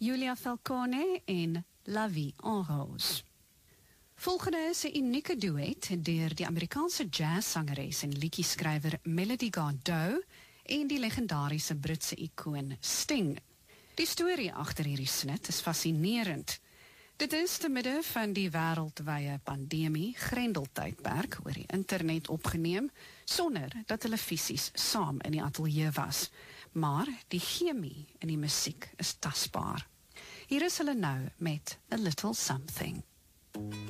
Julia Falcone en La Vie en Rose. Volgende is 'n unieke duet deur die Amerikaanse jazzsangeres en liedjieskrywer Melody Gardot en die legendariese Britse ikoon Sting. Die storie agter hierdie snit is fascinerend. Dit is te midde van die wêreldwye pandemie, Grendeltydperk, oor die internet opgeneem, sonder dat hulle fisies saam in die ateljee was. Maar die chemie in die musiek is tasbaar. Hier is hulle nou met A Little Something.